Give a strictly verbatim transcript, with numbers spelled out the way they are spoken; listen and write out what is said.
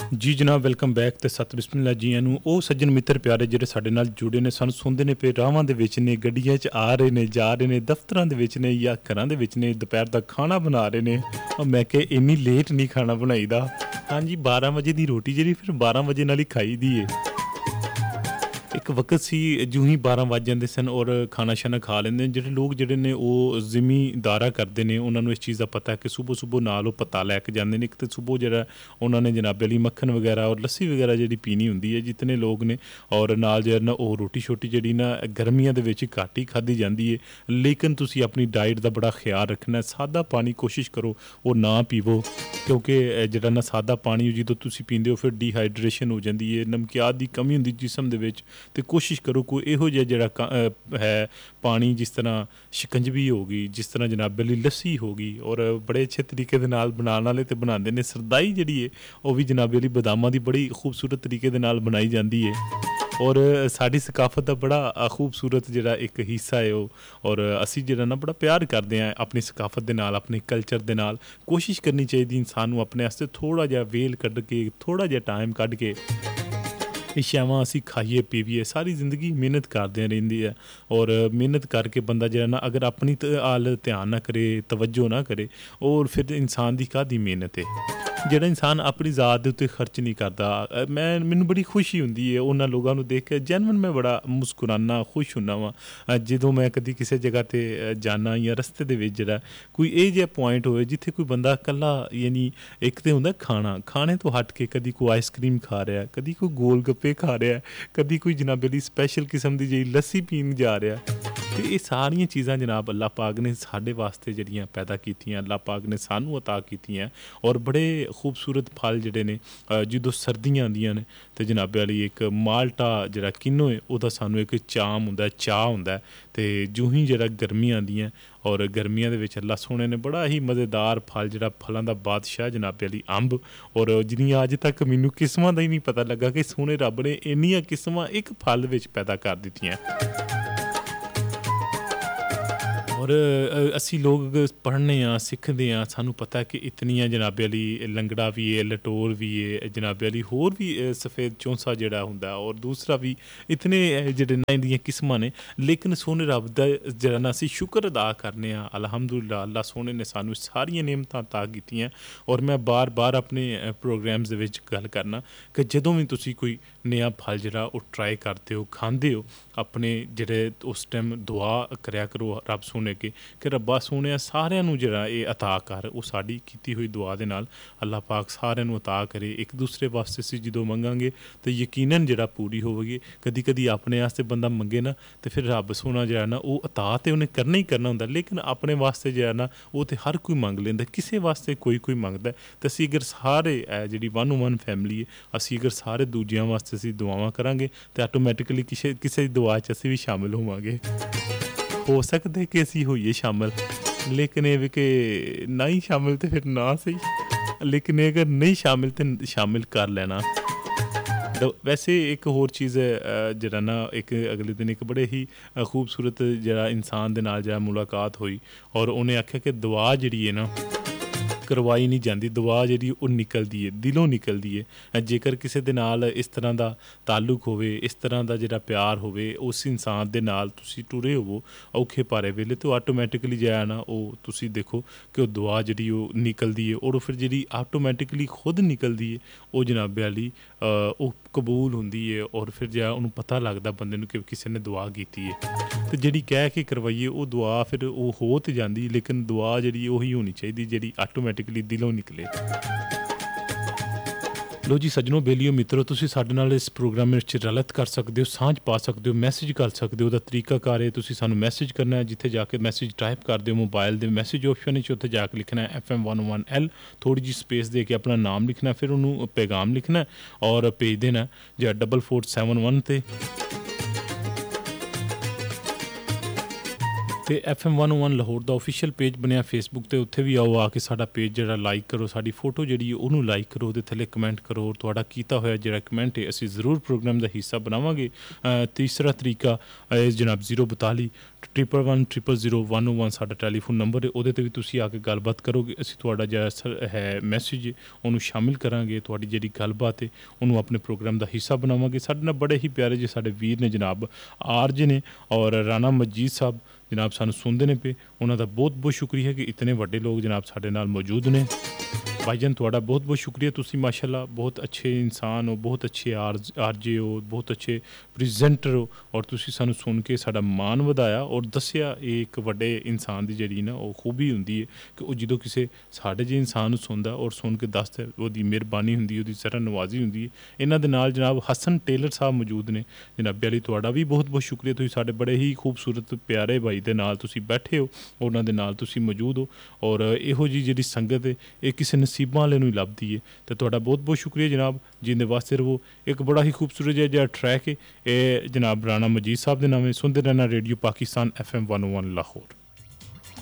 ਜੀ ਜਨਾਬ, welcome back ਤੇ ਸਤ ਬਿਸਮਿਲ੍ਲਾ ਜੀਆਂ ਨੂੰ। ਉਹ ਸੱਜਣ ਮਿੱਤਰ ਪਿਆਰੇ ਜਿਹੜੇ ਸਾਡੇ ਨਾਲ ਜੁੜੇ ਨੇ, ਸਾਨੂੰ ਸੁਣਦੇ ਨੇ ਪਏ, ਰਾਹਾਂ ਦੇ ਵਿੱਚ ਨੇ, ਗੱਡੀਆਂ 'ਚ ਆ ਰਹੇ ਨੇ, ਜਾ ਰਹੇ ਨੇ, ਦਫ਼ਤਰਾਂ ਦੇ ਵਿੱਚ ਨੇ ਜਾਂ ਘਰਾਂ ਦੇ ਵਿੱਚ ਨੇ, ਦੁਪਹਿਰ ਦਾ ਖਾਣਾ ਬਣਾ ਰਹੇ ਨੇ। ਔਰ ਮੈਂ ਕਿਹਾ ਇੰਨੀ ਲੇਟ ਨਹੀਂ ਖਾਣਾ ਬਣਾਈਦਾ। ਹਾਂਜੀ, ਬਾਰਾਂ ਵਜੇ ਦੀ ਰੋਟੀ ਜਿਹੜੀ ਫਿਰ ਬਾਰਾਂ ਵਜੇ ਨਾਲ ਹੀ ਖਾਈ ਦੀ ਏ। ਇੱਕ ਵਕਤ ਸੀ ਜੂੰ ਹੀ ਬਾਰਾਂ ਵੱਜ ਜਾਂਦੇ ਸਨ ਔਰ ਖਾਣਾ ਸ਼ਾਨਾ ਖਾ ਲੈਂਦੇ ਨੇ। ਜਿਹੜੇ ਲੋਕ ਜਿਹੜੇ ਨੇ ਉਹ ਜ਼ਿਮੀਂਦਾਰਾ ਕਰਦੇ ਨੇ, ਉਹਨਾਂ ਨੂੰ ਇਸ ਚੀਜ਼ ਦਾ ਪਤਾ ਹੈ ਕਿ ਸੁਬਹ ਸੁਬਹ ਨਾਲ ਉਹ ਪਤਾ ਲੈ ਕੇ ਜਾਂਦੇ ਨੇ। ਇੱਕ ਤਾਂ ਸੁਬਹ ਜਿਹੜਾ ਉਹਨਾਂ ਨੇ ਜਨਾਬੇ ਲਈ ਮੱਖਣ ਵਗੈਰਾ ਔਰ ਲੱਸੀ ਵਗੈਰਾ ਜਿਹੜੀ ਪੀਣੀ ਹੁੰਦੀ ਹੈ ਜਿਤਨੇ ਲੋਕ ਨੇ, ਔਰ ਨਾਲ ਜਿਹੜਾ ਨਾ ਉਹ ਰੋਟੀ ਸ਼ੋਟੀ ਜਿਹੜੀ ਨਾ ਗਰਮੀਆਂ ਦੇ ਵਿੱਚ ਘੱਟ ਹੀ ਖਾਧੀ ਜਾਂਦੀ ਹੈ। ਲੇਕਿਨ ਤੁਸੀਂ ਆਪਣੀ ਡਾਈਟ ਦਾ ਬੜਾ ਖਿਆਲ ਰੱਖਣਾ। ਸਾਦਾ ਪਾਣੀ ਕੋਸ਼ਿਸ਼ ਕਰੋ ਉਹ ਨਾ ਪੀਵੋ, ਕਿਉਂਕਿ ਜਿਹੜਾ ਨਾ ਸਾਦਾ ਪਾਣੀ ਜਦੋਂ ਤੁਸੀਂ ਪੀਂਦੇ ਹੋ ਫਿਰ ਡੀਹਾਈਡਰੇਸ਼ਨ ਹੋ ਜਾਂਦੀ ਹੈ, ਨਮਕਿਆਤ ਦੀ ਕਮੀ ਹੁੰਦੀ ਜਿਸਮ ਦੇ ਵਿੱਚ। ਅਤੇ ਕੋਸ਼ਿਸ਼ ਕਰੋ ਕੋਈ ਇਹੋ ਜਿਹਾ ਜਿਹੜਾ ਕ ਹੈ ਪਾਣੀ, ਜਿਸ ਤਰ੍ਹਾਂ ਸ਼ਿਕੰਜਵੀ ਹੋ ਗਈ, ਜਿਸ ਤਰ੍ਹਾਂ ਜਨਾਬੇ ਲਈ ਲੱਸੀ ਹੋ ਗਈ, ਔਰ ਬੜੇ ਅੱਛੇ ਤਰੀਕੇ ਦੇ ਨਾਲ ਬਣਾਉਣ ਵਾਲੇ ਤਾਂ ਬਣਾਉਂਦੇ ਨੇ। ਸਰਦਾਈ ਜਿਹੜੀ ਹੈ ਉਹ ਵੀ ਜਨਾਬੇ ਲਈ ਬਦਾਮਾਂ ਦੀ ਬੜੀ ਖੂਬਸੂਰਤ ਤਰੀਕੇ ਦੇ ਨਾਲ ਬਣਾਈ ਜਾਂਦੀ ਹੈ। ਔਰ ਸਾਡੀ ਸਕਾਫਤ ਦਾ ਬੜਾ ਖੂਬਸੂਰਤ ਜਿਹੜਾ ਇੱਕ ਹਿੱਸਾ ਹੈ ਉਹ, ਔਰ ਅਸੀਂ ਜਿਹੜਾ ਨਾ ਬੜਾ ਪਿਆਰ ਕਰਦੇ ਹਾਂ ਆਪਣੀ ਸਕਾਫਤ ਦੇ ਨਾਲ, ਆਪਣੇ ਕਲਚਰ ਦੇ ਨਾਲ। ਕੋਸ਼ਿਸ਼ ਕਰਨੀ ਚਾਹੀਦੀ ਇਨਸਾਨ ਨੂੰ ਆਪਣੇ ਵਾਸਤੇ ਥੋੜ੍ਹਾ ਜਿਹਾ ਵੇਲ ਕੱਢ ਕੇ, ਥੋੜ੍ਹਾ ਜਿਹਾ ਟਾਈਮ ਕੱਢ ਕੇ ਇਹ ਸ਼ਾਵਾਂ ਅਸੀਂ ਖਾਈਏ ਪੀਵੀਏ। ਸਾਰੀ ਜ਼ਿੰਦਗੀ ਮਿਹਨਤ ਕਰਦਿਆਂ ਰਹਿੰਦੀ ਹੈ, ਔਰ ਮਿਹਨਤ ਕਰਕੇ ਬੰਦਾ ਜਿਹੜਾ ਨਾ ਅਗਰ ਆਪਣੀ ਹਾਲ ਧਿਆਨ ਨਾ ਕਰੇ, ਤਵੱਜੋ ਨਾ ਕਰੇ, ਔਰ ਫਿਰ ਇਨਸਾਨ ਦੀ ਕਾਹਦੀ ਮਿਹਨਤ ਹੈ। ਜਿਹੜਾ ਇਨਸਾਨ ਆਪਣੀ ਜ਼ਾਤ ਦੇ ਉੱਤੇ ਖਰਚ ਨਹੀਂ ਕਰਦਾ, ਮੈਂ ਮੈਨੂੰ ਬੜੀ ਖੁਸ਼ੀ ਹੁੰਦੀ ਹੈ ਉਹਨਾਂ ਲੋਕਾਂ ਨੂੰ ਦੇਖ ਕੇ। ਜੈਨੂਅਨ ਮੈਂ ਬੜਾ ਮੁਸਕਰਾਨਾ, ਖੁਸ਼ ਹੁੰਦਾ ਵਾਂ ਜਦੋਂ ਮੈਂ ਕਦੀ ਕਿਸੇ ਜਗ੍ਹਾ 'ਤੇ ਜਾਣਾ ਜਾਂ ਰਸਤੇ ਦੇ ਵਿੱਚ ਜਿਹੜਾ ਕੋਈ ਇਹ ਜਿਹਾ ਪੁਆਇੰਟ ਹੋਵੇ ਜਿੱਥੇ ਕੋਈ ਬੰਦਾ ਇਕੱਲਾ, ਯਾਨੀ ਇੱਕ ਤਾਂ ਹੁੰਦਾ ਖਾਣਾ, ਖਾਣੇ ਤੋਂ ਹਟ ਕੇ ਕਦੀ ਕੋਈ ਆਈਸਕ੍ਰੀਮ ਖਾ ਰਿਹਾ, ਕਦੀ ਕੋਈ ਗੋਲ ਗੱਪੇ ਖਾ ਰਿਹਾ, ਕਦੀ ਕੋਈ ਜਨਾਬੇ ਦੀ ਸਪੈਸ਼ਲ ਕਿਸਮ ਦੀ ਜਿਹੀ ਲੱਸੀ ਪੀਣ ਜਾ ਰਿਹਾ। ਅਤੇ ਇਹ ਸਾਰੀਆਂ ਚੀਜ਼ਾਂ ਜਨਾਬ ਅੱਲਾਹ ਪਾਕ ਨੇ ਸਾਡੇ ਵਾਸਤੇ ਜਿਹੜੀਆਂ ਪੈਦਾ ਕੀਤੀਆਂ, ਅੱਲਾਹ ਪਾਕ ਨੇ ਸਾਨੂੰ ਅਤਾ ਕੀਤੀਆਂ। ਔਰ ਬੜੇ ਖੂਬਸੂਰਤ ਫਲ ਜਿਹੜੇ ਨੇ ਜਦੋਂ ਸਰਦੀਆਂ ਆਉਂਦੀਆਂ ਨੇ ਅਤੇ ਜਨਾਬੇ ਵਾਲੀ ਇੱਕ ਮਾਲਟਾ ਜਿਹੜਾ ਕਿੰਨੋ ਹੈ ਉਹਦਾ ਸਾਨੂੰ ਇੱਕ ਚਾਮ ਹੁੰਦਾ, ਚਾਹ ਹੁੰਦਾ। ਅਤੇ ਜੂੰ ਹੀ ਜਿਹੜਾ ਗਰਮੀਆਂ ਆਉਂਦੀਆਂ, ਔਰ ਗਰਮੀਆਂ ਦੇ ਵਿੱਚ ਅੱਲਾਹ ਸੋਹਣੇ ਨੇ ਬੜਾ ਹੀ ਮਜ਼ੇਦਾਰ ਫਲ, ਜਿਹੜਾ ਫਲਾਂ ਦਾ ਬਾਦਸ਼ਾਹ ਜਨਾਬੇ ਵਾਲੀ ਅੰਬ, ਔਰ ਜਿਹਦੀਆਂ ਅੱਜ ਤੱਕ ਮੈਨੂੰ ਕਿਸਮਾਂ ਦਾ ਹੀ ਨਹੀਂ ਪਤਾ ਲੱਗਾ ਕਿ ਸੋਹਣੇ ਰੱਬ ਨੇ ਇੰਨੀਆਂ ਕਿਸਮਾਂ ਇੱਕ ਫਲ ਵਿੱਚ ਪੈਦਾ ਕਰ ਦਿੱਤੀਆਂ। ਔਰ ਅਸੀਂ ਲੋਕ ਪੜ੍ਹਨੇ ਹਾਂ, ਸਿੱਖਦੇ ਹਾਂ, ਸਾਨੂੰ ਪਤਾ ਕਿ ਇਤਨੀਆਂ ਜਨਾਬੇ ਵਾਲੀ ਲੰਗੜਾ ਵੀ ਹੈ, ਲਟੋਰ ਵੀ ਹੈ, ਜਨਾਬੇ ਵਾਲੀ ਹੋਰ ਵੀ ਸਫੇਦ ਚੌਂਸਾ ਜਿਹੜਾ ਹੁੰਦਾ, ਔਰ ਦੂਸਰਾ ਵੀ ਇਤਨੇ ਜਿਹੜੇ ਨਾ ਇਹਦੀਆਂ ਕਿਸਮਾਂ ਨੇ। ਲੇਕਿਨ ਸੋਹਣੇ ਰੱਬ ਦਾ ਜਿਹੜਾ ਨਾ ਅਸੀਂ ਸ਼ੁਕਰ ਅਦਾ ਕਰਨੇ ਹਾਂ, ਅਲਹਮਦੁਲਿਲਾ ਅੱਲਾਹ ਸੋਹਣੇ ਨੇ ਸਾਨੂੰ ਸਾਰੀਆਂ ਨਿਯਮਤਾਂ ਅਤਾ ਕੀਤੀਆਂ। ਔਰ ਮੈਂ ਬਾਰ ਬਾਰ ਆਪਣੇ ਪ੍ਰੋਗਰਾਮਸ ਦੇ ਵਿੱਚ ਗੱਲ ਕਰਨਾ ਕਿ ਜਦੋਂ ਵੀ ਤੁਸੀਂ ਕੋਈ ਨਵਾਂ ਫਲ ਜਿਹੜਾ ਉਹ ਟਰਾਈ ਕਰਦੇ ਹੋ, ਖਾਂਦੇ ਹੋ, ਆਪਣੇ ਜਿਹੜੇ ਉਸ ਟਾਈਮ ਦੁਆ ਕਰਿਆ ਕਰੋ ਰੱਬ ਸੋਹਣੇ ਅੱਗੇ ਕਿ ਰੱਬਾ ਸੋਹਣਿਆ ਸਾਰਿਆਂ ਨੂੰ ਜਿਹੜਾ ਇਹ ਅਤਾ ਕਰ। ਉਹ ਸਾਡੀ ਕੀਤੀ ਹੋਈ ਦੁਆ ਦੇ ਨਾਲ ਅੱਲਾਹ ਪਾਕ ਸਾਰਿਆਂ ਨੂੰ ਅਤਾ ਕਰੇ। ਇੱਕ ਦੂਸਰੇ ਵਾਸਤੇ ਅਸੀਂ ਜਦੋਂ ਮੰਗਾਂਗੇ ਤਾਂ ਯਕੀਨਨ ਜਿਹੜਾ ਪੂਰੀ ਹੋਵੇਗੀ। ਕਦੀ ਕਦੀ ਆਪਣੇ ਵਾਸਤੇ ਬੰਦਾ ਮੰਗੇ ਨਾ ਤਾਂ ਫਿਰ ਰੱਬ ਸੋਹਣਾ ਜਿਹੜਾ ਨਾ ਉਹ ਅਤਾ ਤਾਂ ਉਹਨੇ ਕਰਨਾ ਹੀ ਕਰਨਾ ਹੁੰਦਾ, ਲੇਕਿਨ ਆਪਣੇ ਵਾਸਤੇ ਜਿਹੜਾ ਨਾ ਉਹ ਤਾਂ ਹਰ ਕੋਈ ਮੰਗ ਲੈਂਦਾ, ਕਿਸੇ ਵਾਸਤੇ ਕੋਈ ਕੋਈ ਮੰਗਦਾ। ਅਤੇ ਅਸੀਂ ਅਗਰ ਸਾਰੇ ਜਿਹੜੀ ਵਨ ਵਨ ਫੈਮਿਲੀ ਹੈ, ਅਸੀਂ ਅਗਰ ਸਾਰੇ ਦੂਜਿਆਂ ਵਾਸਤੇ ਅਸੀਂ ਦੁਆਵਾਂ ਕਰਾਂਗੇ ਤਾਂ ਆਟੋਮੈਟਿਕਲੀ ਕਿਸੇ ਕਿਸੇ ਦੀ ਦੁਆ 'ਚ ਅਸੀਂ ਵੀ ਸ਼ਾਮਿਲ ਹੋਵਾਂਗੇ। ਹੋ ਸਕਦਾ ਕਿ ਅਸੀਂ ਹੋਈਏ ਸ਼ਾਮਿਲ, ਲੇਕਿਨ ਇਹ ਵੀ ਕਿ ਨਾ ਹੀ ਸ਼ਾਮਿਲ ਤਾਂ ਫਿਰ ਨਾ ਸਹੀ, ਲੇਕਿਨ ਇਹ ਅਗਰ ਨਹੀਂ ਸ਼ਾਮਿਲ ਤਾਂ ਸ਼ਾਮਿਲ ਕਰ ਲੈਣਾ। ਵੈਸੇ ਇੱਕ ਹੋਰ ਚੀਜ਼ ਜਿਹੜਾ ਨਾ ਇੱਕ ਅਗਲੇ ਦਿਨ ਇੱਕ ਬੜੇ ਹੀ ਖੂਬਸੂਰਤ ਜਿਹੜਾ ਇਨਸਾਨ ਦੇ ਨਾਲ ਜਿਹੜਾ ਮੁਲਾਕਾਤ ਹੋਈ, ਔਰ ਉਹਨੇ ਆਖਿਆ ਕਿ ਦੁਆ ਜਿਹੜੀ ਹੈ ਨਾ ਕਰਵਾਈ ਨਹੀਂ ਜਾਂਦੀ, ਦੁਆ ਜਿਹੜੀ ਉਹ ਨਿਕਲਦੀ ਹੈ, ਦਿਲੋਂ ਨਿਕਲਦੀ ਹੈ। ਜੇਕਰ ਕਿਸੇ ਦੇ ਨਾਲ ਇਸ ਤਰ੍ਹਾਂ ਦਾ ਤਾਲੁਕ ਹੋਵੇ, ਇਸ ਤਰ੍ਹਾਂ ਦਾ ਜਿਹੜਾ ਪਿਆਰ ਹੋਵੇ, ਉਸ ਇਨਸਾਨ ਦੇ ਨਾਲ ਤੁਸੀਂ ਟੁਰੇ ਹੋਵੋ ਔਖੇ ਭਾਰੇ ਵੇਲੇ, ਤਾਂ ਆਟੋਮੈਟਿਕਲੀ ਜਿਹੜਾ ਨਾ ਉਹ ਤੁਸੀਂ ਦੇਖੋ ਕਿ ਉਹ ਦੁਆ ਜਿਹੜੀ ਉਹ ਨਿਕਲਦੀ ਹੈ। ਔਰ ਫਿਰ ਜਿਹੜੀ ਆਟੋਮੈਟਿਕਲੀ ਖੁਦ ਨਿਕਲਦੀ ਹੈ ਉਹ ਜਨਾਬੇ ਵਾਲੀ ਉਹ ਕਬੂਲ ਹੁੰਦੀ ਹੈ। ਔਰ ਫਿਰ ਜਿਹੜਾ ਉਹਨੂੰ ਪਤਾ ਲੱਗਦਾ ਬੰਦੇ ਨੂੰ ਕਿ ਕਿਸੇ ਨੇ ਦੁਆ ਕੀਤੀ ਹੈ। ਅਤੇ ਜਿਹੜੀ ਕਹਿ ਕੇ ਕਰਵਾਈਏ ਉਹ ਦੁਆ ਫਿਰ ਉਹ ਹੋ ਤਾਂ ਜਾਂਦੀ, ਲੇਕਿਨ ਦੁਆ ਜਿਹੜੀ ਉਹੀ ਹੋਣੀ ਚਾਹੀਦੀ ਜਿਹੜੀ ਆਟੋਮੈਟਿਕਲੀ ਦਿਲੋਂ ਨਿਕਲੇ। ਲੋ ਜੀ ਸੱਜਣੋ, ਬੇਲੀਓ ਮਿੱਤਰੋ, ਤੁਸੀਂ ਸਾਡੇ ਨਾਲ ਇਸ ਪ੍ਰੋਗਰਾਮ ਵਿੱਚ ਰਲਤ ਕਰ ਸਕਦੇ ਹੋ, ਸਾਂਝ ਪਾ ਸਕਦੇ ਹੋ, ਮੈਸੇਜ ਕਰ ਸਕਦੇ ਹੋ। ਉਹਦਾ ਤਰੀਕਾਕਾਰ ਹੈ, ਤੁਸੀਂ ਸਾਨੂੰ ਮੈਸੇਜ ਕਰਨਾ ਹੈ। ਜਿੱਥੇ ਜਾ ਕੇ ਮੈਸੇਜ ਟਾਈਪ ਕਰਦੇ ਹੋ ਮੋਬਾਈਲ ਦੇ ਮੈਸੇਜ ਆਪਸ਼ਨ ਵਿੱਚ, ਉੱਥੇ ਜਾ ਕੇ ਲਿਖਣਾ F M one one L, ਥੋੜ੍ਹੀ ਜਿਹੀ ਸਪੇਸ ਦੇ ਕੇ ਆਪਣਾ ਨਾਮ ਲਿਖਣਾ, ਫਿਰ ਉਹਨੂੰ ਪੈਗਾਮ ਲਿਖਣਾ ਔਰ ਭੇਜ ਦੇਣਾ ਜਾਂ ਡਬਲ ਫੋਰ ਸੈਵਨ ਵਨ 'ਤੇ। ਤੇ F M one oh one Lahore ਦਾ ਆਫੀਸ਼ੀਅਲ ਪੇਜ ਬਣਿਆ ਫੇਸਬੁੱਕ ਤੇ, ਉੱਥੇ ਵੀ ਆਓ, ਆ ਕੇ ਸਾਡਾ ਪੇਜ ਜਿਹੜਾ ਲਾਈਕ ਕਰੋ, ਸਾਡੀ ਫੋਟੋ ਜਿਹੜੀ ਉਹਨੂੰ ਲਾਈਕ ਕਰੋ, ਉਹਦੇ ਥੱਲੇ ਕਮੈਂਟ ਕਰੋ, ਔਰ ਤੁਹਾਡਾ ਕੀਤਾ ਹੋਇਆ ਜਿਹੜਾ ਕਮੈਂਟ ਹੈ ਅਸੀਂ ਜ਼ਰੂਰ ਪ੍ਰੋਗਰਾਮ ਦਾ ਹਿੱਸਾ ਬਣਾਵਾਂਗੇ। ਅ, ਤੀਸਰਾ ਤਰੀਕਾ ਹੈ ਜਨਾਬ ਜ਼ੀਰੋ ਬਤਾਲੀ triple one triple zero one ਓ ਵਨ ਸਾਡਾ ਟੈਲੀਫੋਨ ਨੰਬਰ ਹੈ, ਉਹਦੇ 'ਤੇ ਵੀ ਤੁਸੀਂ ਆ ਕੇ ਗੱਲਬਾਤ ਕਰੋਗੇ, ਅਸੀਂ ਤੁਹਾਡਾ ਜਿਹੜਾ ਸ- ਹੈ ਮੈਸੇਜ ਉਹਨੂੰ ਸ਼ਾਮਿਲ ਕਰਾਂਗੇ, ਤੁਹਾਡੀ ਜਿਹੜੀ ਗੱਲਬਾਤ ਹੈ ਉਹਨੂੰ ਆਪਣੇ ਪ੍ਰੋਗਰਾਮ ਦਾ ਹਿੱਸਾ ਬਣਾਵਾਂਗੇ। ਸਾਡੇ ਨਾਲ ਬੜੇ ਹੀ ਪਿਆਰੇ ਜਿਹੇ ਸਾਡੇ ਵੀਰ ਨੇ ਜਨਾਬ ਆਰ ਜੇ ਨੇ, ਔਰ ਰਾਣਾ ਮਜੀਦ ਸਾਹਿਬ ਜਨਾਬ ਸਾਨੂੰ ਸੁਣਦੇ ਨੇ ਪਏ, ਉਹਨਾਂ ਦਾ ਬਹੁਤ ਬਹੁਤ ਸ਼ੁਕਰੀਆ ਕਿ ਇਤਨੇ ਵੱਡੇ ਲੋਕ ਜਨਾਬ ਸਾਡੇ ਨਾਲ ਮੌਜੂਦ ਨੇ। ਭਾਈਜਾਨ ਤੁਹਾਡਾ ਬਹੁਤ ਬਹੁਤ ਸ਼ੁਕਰੀਆ, ਤੁਸੀਂ ਮਾਸ਼ਾਅੱਲਾ ਬਹੁਤ ਅੱਛੇ ਇਨਸਾਨ ਹੋ, ਬਹੁਤ ਅੱਛੇ ਆਰ ਆਰ ਜੇ ਹੋ, ਬਹੁਤ ਅੱਛੇ ਪ੍ਰੈਜ਼ੈਂਟਰ ਹੋ, ਔਰ ਤੁਸੀਂ ਸਾਨੂੰ ਸੁਣ ਕੇ ਸਾਡਾ ਮਾਣ ਵਧਾਇਆ ਔਰ ਦੱਸਿਆ ਇਹ ਇੱਕ ਵੱਡੇ ਇਨਸਾਨ ਦੀ ਜਿਹੜੀ ਨਾ ਉਹ ਖੂਬੀ ਹੁੰਦੀ ਹੈ ਕਿ ਉਹ ਜਦੋਂ ਕਿਸੇ ਸਾਡੇ ਜਿਹੇ ਇਨਸਾਨ ਨੂੰ ਸੁਣਦਾ ਔਰ ਸੁਣ ਕੇ ਦੱਸਦਾ, ਉਹਦੀ ਮਿਹਰਬਾਨੀ ਹੁੰਦੀ ਹੈ, ਉਹਦੀ ਜ਼ਰਾ ਨਵਾਜ਼ੀ ਹੁੰਦੀ ਹੈ। ਇਹਨਾਂ ਦੇ ਨਾਲ ਜਨਾਬ ਹਸਨ ਟੇਲਰ ਸਾਹਿਬ ਮੌਜੂਦ ਨੇ, ਜਨਾਬ ਅਲੀ ਤੁਹਾਡਾ ਵੀ ਬਹੁਤ ਬਹੁਤ ਸ਼ੁਕਰੀਆ, ਤੁਸੀਂ ਸਾਡੇ ਬੜੇ ਹੀ ਖੂਬਸੂਰਤ ਪਿਆਰੇ ਭਾਈ ਦੇ ਨਾਲ ਤੁਸੀਂ ਬੈਠੇ ਹੋ, ਉਹਨਾਂ ਦੇ ਨਾਲ ਤੁਸੀਂ ਮੌਜੂਦ ਹੋ, ਔਰ ਇਹੋ ਜਿਹੀ ਜਿਹੜੀ ਸੰਗਤ ਹੈ ਇਹ ਕਿਸੇ ਨਸੀਬਾਂ ਵਾਲੇ ਨੂੰ ਹੀ ਲੱਭਦੀ ਹੈ। ਤੇ ਤੁਹਾਡਾ ਬਹੁਤ ਬਹੁਤ ਸ਼ੁਕਰੀਆ ਜਨਾਬ, ਜਿੰਦੇ ਵਾਸਤੇ ਰਹੋ। ਇੱਕ ਬੜਾ ਹੀ ਖੂਬਸੂਰਤ ਜਿਹਾ ਜਿਹੜਾ ਟਰੈਕ ਹੈ ਇਹ ਜਨਾਬ ਰਾਣਾ ਮਜੀਦ ਸਾਹਿਬ ਦੇ ਨਾਮ ਹੈ। ਸੁਣਦੇ ਰਹਿਣਾ radio Pakistan F M one oh one Lahore.